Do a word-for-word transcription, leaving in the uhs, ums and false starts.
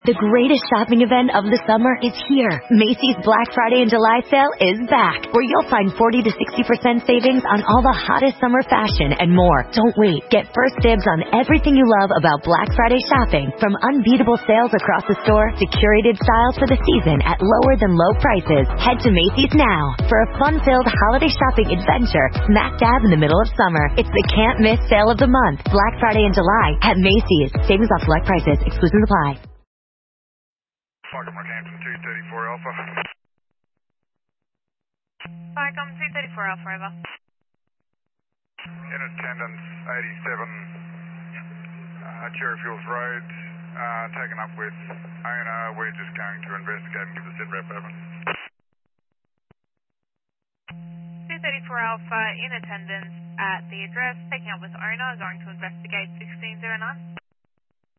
The greatest shopping event of the summer is here. Macy's Black Friday and July sale is back, where you'll find forty to sixty percent savings on all the hottest summer fashion and more. Don't wait. Get first dibs on everything you love about Black Friday shopping, from unbeatable sales across the store to curated styles for the season at lower than low prices. Head to Macy's now for a fun-filled holiday shopping adventure smack dab in the middle of summer. It's the can't-miss sale of the month, Black Friday and July at Macy's. Savings off select prices. Exclusions apply. Falcon Markhampton two thirty-four Alpha. Falcon two thirty-four Alpha, over. In attendance eighty-seven uh, Cherry Fields Road, uh, taken up with owner. We're just going to investigate and give the sit rep over. two thirty-four Alpha in attendance at the address, taking up with owner, going to investigate sixteen oh nine.